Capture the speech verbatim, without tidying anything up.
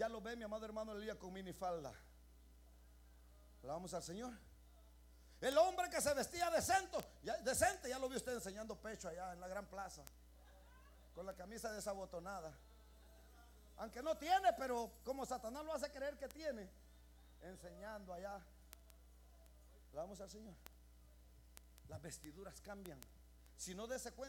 ya lo ve mi amado hermano Elías con minifalda. Alabamos al Señor. El hombre que se vestía decente, ya, decente, ya lo vio usted enseñando pecho allá en la gran plaza, con la camisa desabotonada. Aunque no tiene, pero como Satanás lo hace creer que tiene, enseñando allá. Alabamos al Señor. Las vestiduras cambian. Si no, dése cuenta.